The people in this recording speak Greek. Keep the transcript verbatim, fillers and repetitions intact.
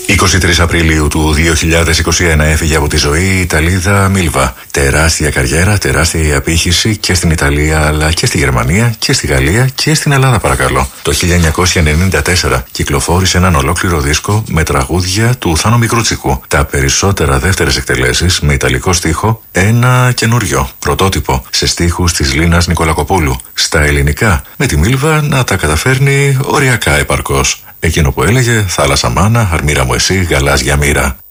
είκοσι τρεις Απριλίου του δύο χιλιάδες είκοσι ένα έφυγε από τη ζωή η Ιταλίδα Μίλβα. Τεράστια καριέρα, τεράστια η απήχηση και στην Ιταλία αλλά και στη Γερμανία και στη Γαλλία και στην Ελλάδα, παρακαλώ. Το χίλια εννιακόσια ενενήντα τέσσερα κυκλοφόρησε έναν ολόκληρο δίσκο με τραγούδια του Θάνο Μικρούτσικου. Τα περισσότερα δεύτερες εκτελέσεις με ιταλικό στίχο, ένα καινούριο πρωτότυπο σε στίχους της Λίνας Νικολακοπούλου. Στα ελληνικά, με τη Μίλβα να τα καταφέρνει οριακά επαρκώς. Εκείνο που έλεγε «Θάλασσα μάνα, αρμύρα μου εσύ, γαλάζια μοίρα».